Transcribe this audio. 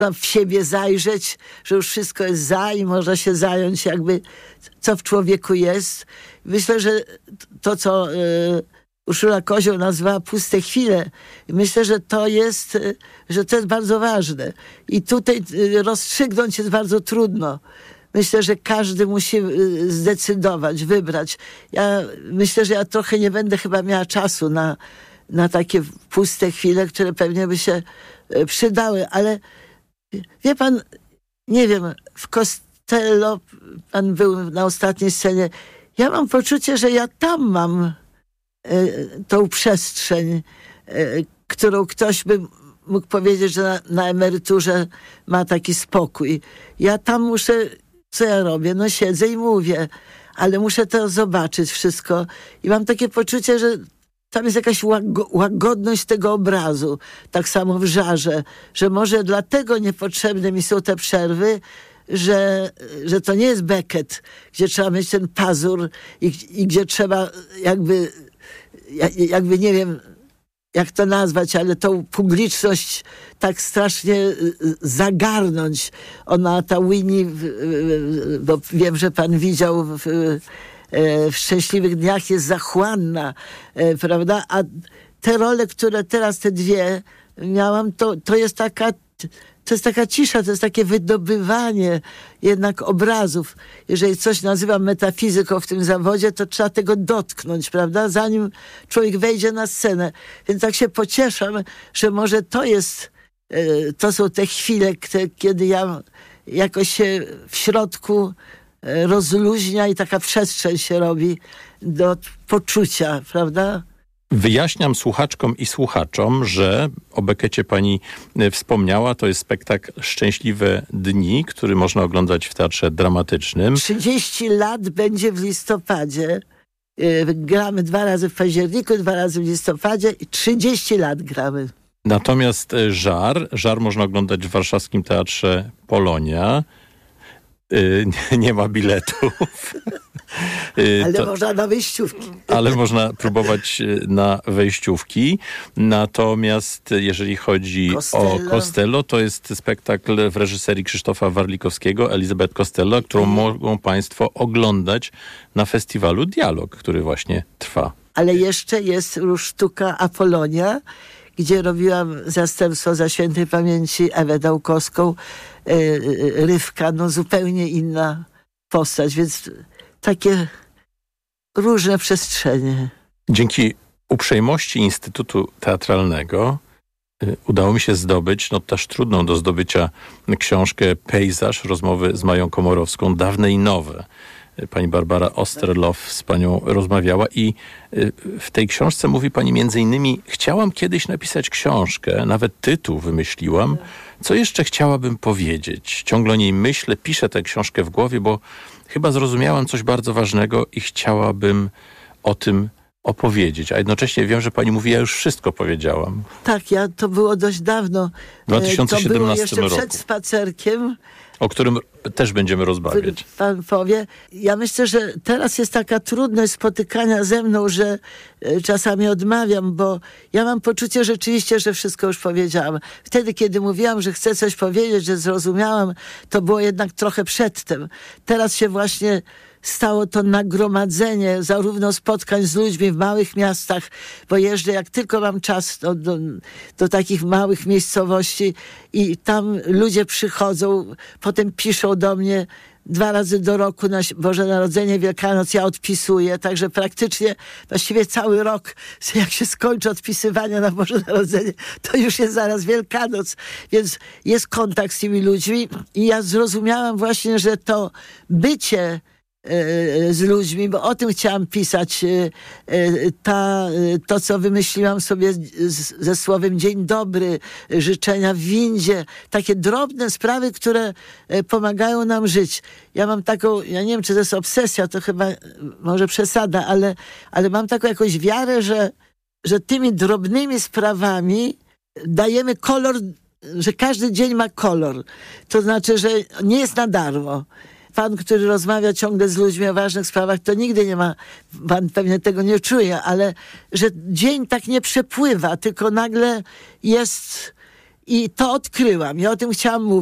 w siebie zajrzeć, że już wszystko jest za i można się zająć jakby, co w człowieku jest. Myślę, że to, co Urszula Kozioł nazwała puste chwile, myślę, że to jest bardzo ważne. I tutaj rozstrzygnąć jest bardzo trudno. Myślę, że każdy musi zdecydować, wybrać. Ja myślę, że ja trochę nie będę chyba miała czasu na takie puste chwile, które pewnie by się przydały, ale wie pan, nie wiem, w Costello, pan był na ostatniej scenie, ja mam poczucie, że ja tam mam tą przestrzeń, którą ktoś by mógł powiedzieć, że na emeryturze ma taki spokój. Ja tam muszę, co ja robię? No siedzę i mówię, ale muszę to zobaczyć wszystko i mam takie poczucie, że tam jest jakaś łagodność tego obrazu. Tak samo w Żarze, że może dlatego niepotrzebne mi są te przerwy, że to nie jest Beckett, gdzie trzeba mieć ten pazur i gdzie trzeba jakby nie wiem, jak to nazwać, ale tą publiczność tak strasznie zagarnąć. Ta Winnie, bo wiem, że pan widział w Szczęśliwych Dniach, jest zachłanna, prawda? A te role, które teraz, te dwie miałam, to jest taka cisza, to jest takie wydobywanie jednak obrazów. Jeżeli coś nazywam metafizyką w tym zawodzie, to trzeba tego dotknąć, prawda? Zanim człowiek wejdzie na scenę. Więc tak się pocieszam, że może to są te chwile, kiedy ja jakoś się w środku rozluźnia i taka przestrzeń się robi do poczucia, prawda? Wyjaśniam słuchaczkom i słuchaczom, że o Becketcie pani wspomniała. To jest spektakl Szczęśliwe Dni, który można oglądać w Teatrze Dramatycznym. 30 lat będzie w listopadzie. Gramy 2 razy w październiku, 2 razy w listopadzie i 30 lat gramy. Natomiast Żar można oglądać w warszawskim Teatrze Polonia. Nie ma biletów. Ale można na wejściówki. Ale można próbować na wejściówki. Natomiast jeżeli chodzi o Costello, to jest spektakl w reżyserii Krzysztofa Warlikowskiego, Elizabeth Costello, którą mogą państwo oglądać na festiwalu Dialog, który właśnie trwa. Ale jeszcze jest sztuka Apolonia, gdzie robiłam zastępstwo za świętej pamięci Ewę Dałkowską, Rywka, zupełnie inna postać, więc takie różne przestrzenie. Dzięki uprzejmości Instytutu Teatralnego udało mi się zdobyć, też trudną do zdobycia książkę Pejzaż, rozmowy z Mają Komorowską, dawne i nowe. Pani Barbara Osterloff z panią rozmawiała i w tej książce mówi pani między innymi: chciałam kiedyś napisać książkę, nawet tytuł wymyśliłam, co jeszcze chciałabym powiedzieć. Ciągle o niej myślę, piszę tę książkę w głowie, bo chyba zrozumiałam coś bardzo ważnego i chciałabym o tym opowiedzieć. A jednocześnie wiem, że pani mówi: ja już wszystko powiedziałam. Tak, to było dość dawno. W 2017 to było jeszcze roku. Przed spacerkiem. O którym też będziemy rozmawiać. Pan powie. Ja myślę, że teraz jest taka trudność spotykania ze mną, że czasami odmawiam, bo ja mam poczucie rzeczywiście, że wszystko już powiedziałam. Wtedy, kiedy mówiłam, że chcę coś powiedzieć, że zrozumiałam, to było jednak trochę przedtem. Teraz się właśnie stało to nagromadzenie zarówno spotkań z ludźmi w małych miastach, bo jeżdżę jak tylko mam czas do takich małych miejscowości i tam ludzie przychodzą, potem piszą do mnie 2 razy do roku na Boże Narodzenie, Wielkanoc, ja odpisuję, także praktycznie właściwie cały rok, jak się skończy odpisywania na Boże Narodzenie, to już jest zaraz Wielkanoc, więc jest kontakt z tymi ludźmi i ja zrozumiałam właśnie, że to bycie z ludźmi, bo o tym chciałam pisać. To, co wymyśliłam sobie ze słowem dzień dobry, życzenia w windzie, takie drobne sprawy, które pomagają nam żyć. Ja mam taką, ja nie wiem, czy to jest obsesja, to chyba może przesada, ale mam taką jakąś wiarę, że tymi drobnymi sprawami dajemy kolor, że każdy dzień ma kolor. To znaczy, że nie jest na darmo. Pan, który rozmawia ciągle z ludźmi o ważnych sprawach, to nigdy nie ma, pan pewnie tego nie czuje, ale że dzień tak nie przepływa, tylko nagle jest I to odkryłam. Ja o tym chciałam mówić.